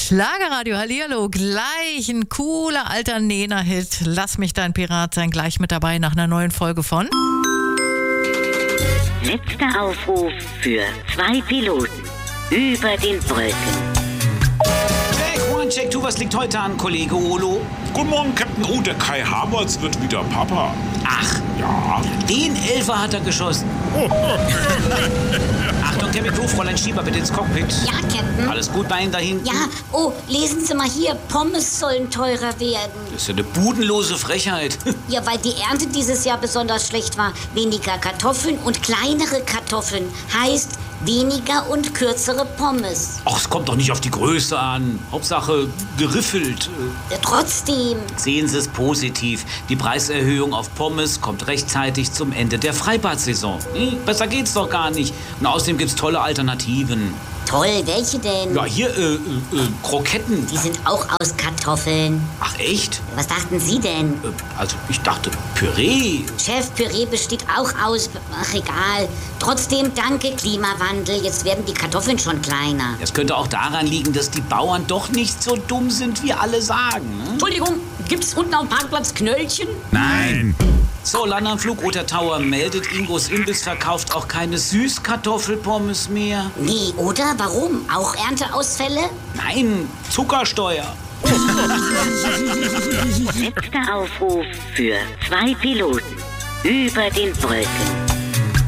Schlagerradio, hallihallo, gleich ein cooler alter Nena-Hit. Lass mich dein Pirat sein, gleich mit dabei nach einer neuen Folge von... Letzter Aufruf für 2 Piloten über den Brücken. Hey, Check 2, was liegt heute an, Kollege Olo? Guten Morgen, Captain. Oh, der Kai Havertz wird wieder Papa. Ach, Ja. den Elfer hat er geschossen. Achtung, Cabin Crew, Fräulein Schieber, bitte ins Cockpit. Ja, Captain. Alles gut bei Ihnen da hinten? Ja, oh, lesen Sie mal hier, Pommes sollen teurer werden. Das ist ja eine budenlose Frechheit. Ja, weil die Ernte dieses Jahr besonders schlecht war. Weniger Kartoffeln und kleinere Kartoffeln heißt weniger und kürzere Pommes. Ach, es kommt doch nicht auf die Größe an. Hauptsache geriffelt. Trotzdem. Sehen Sie es positiv. Die Preiserhöhung auf Pommes kommt rechtzeitig zum Ende der Freibad-Saison. Besser geht's doch gar nicht. Und außerdem gibt's tolle Alternativen. Toll, welche denn? Ja, hier, Kroketten. Die sind auch aus Kartoffeln. Ach, echt? Was dachten Sie denn? Also, ich dachte, Püree. Chef, Püree besteht auch aus... Ach, egal. Trotzdem, danke, Klimawandel. Jetzt werden die Kartoffeln schon kleiner. Das könnte auch daran liegen, dass die Bauern doch nicht so dumm sind, wie alle sagen. Ne? Entschuldigung, gibt's unten am Parkplatz Knöllchen? Nein. So, Landanflug Otter Tower meldet, Ingos Imbiss verkauft auch keine Süßkartoffelpommes mehr. Nee, oder? Warum? Auch Ernteausfälle? Nein, Zuckersteuer. Letzter Aufruf für 2 Piloten über den Brücken.